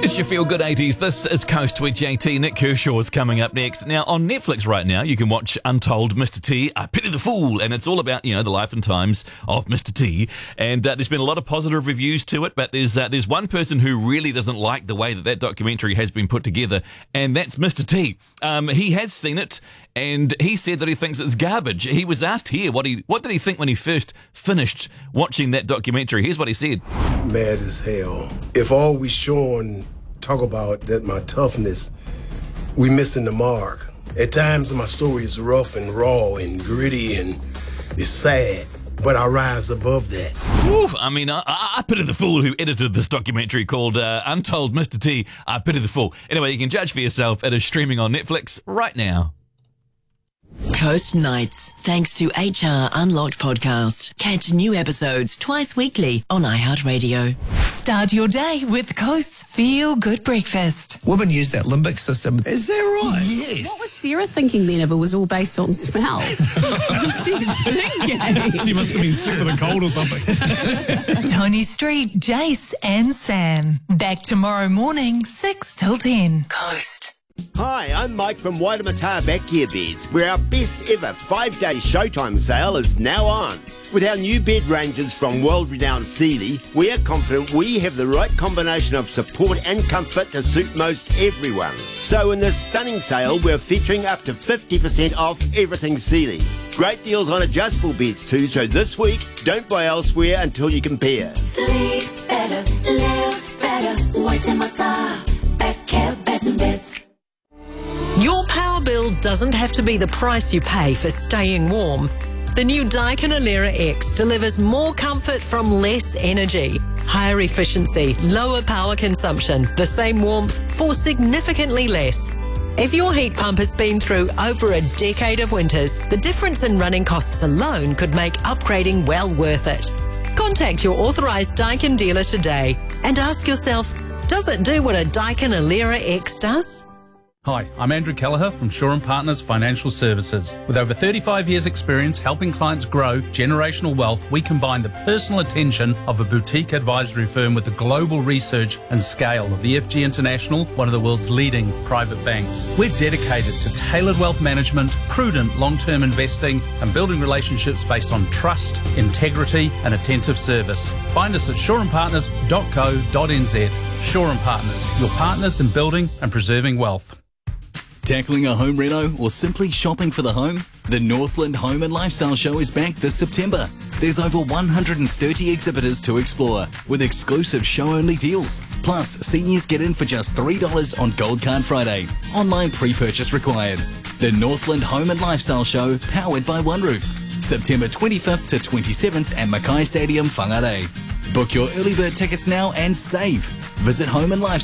It's your Feel Good 80s. This is Coast with JT. Nick Kershaw is coming up next. Now, on Netflix right now, you can watch Untold Mr. T, I Pity the Fool, and it's all about, the life and times of Mr. T. And there's been a lot of positive reviews to it, but there's one person who really doesn't like the way that documentary has been put together, and that's Mr. T. He has seen it, and he said that he thinks it's garbage. He was asked here what did he think when he first finished watching that documentary. Here's what he said. Mad as hell. If all we showing talk about that my toughness, we missing the mark. At times my story is rough and raw and gritty and it's sad, but I rise above that. Oof, I pity the fool who edited this documentary called Untold Mr. T, I Pity the Fool. Anyway, you can judge for yourself. It is streaming on Netflix right now. Coast Nights, thanks to HR Unlocked podcast. Catch new episodes twice weekly on iHeartRadio. Start your day with Coast's Feel Good Breakfast. Women use that limbic system. Is that right? Yes. What was Sarah thinking then if it was all based on smell? What was she thinking? She must have been sick with a cold or something. Tony Street, Jace and Sam. Back tomorrow morning, 6 till 10. Coast. Hi, I'm Mike from Waitemata Backyard Beds, where our best ever 5-day Showtime sale is now on. With our new bed ranges from world-renowned Sealy, we are confident we have the right combination of support and comfort to suit most everyone. So in this stunning sale, we're featuring up to 50% off everything Sealy. Great deals on adjustable beds too, so this week, don't buy elsewhere until you compare. Sleep better, live better, Waitemata Backyard Beds and Beds. Your power bill doesn't have to be the price you pay for staying warm. The new Daikin Alera X delivers more comfort from less energy, higher efficiency, lower power consumption, the same warmth for significantly less. If your heat pump has been through over a decade of winters, the difference in running costs alone could make upgrading well worth it. Contact your authorised Daikin dealer today and ask yourself, does it do what a Daikin Alera X does? Hi, I'm Andrew Kelleher from Shaw & Partners Financial Services. With over 35 years' experience helping clients grow generational wealth, we combine the personal attention of a boutique advisory firm with the global research and scale of EFG International, one of the world's leading private banks. We're dedicated to tailored wealth management, prudent long-term investing, and building relationships based on trust, integrity, and attentive service. Find us at shawandpartners.co.nz. Shaw & Partners, your partners in building and preserving wealth. Tackling a home reno or simply shopping for the home? The Northland Home and Lifestyle Show is back this September. There's over 130 exhibitors to explore with exclusive show-only deals. Plus, seniors get in for just $3 on Gold Card Friday. Online pre-purchase required. The Northland Home and Lifestyle Show, powered by One Roof. September 25th to 27th at Mackay Stadium, Whangarei. Book your early bird tickets now and save. Visit Home and Lifestyle.